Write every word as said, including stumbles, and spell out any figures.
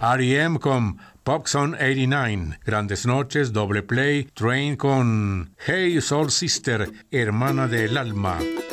R E M con Popson ochenta y nueve, Grandes Noches, Doble Play, Train con Hey Soul Sister, Hermana del Alma.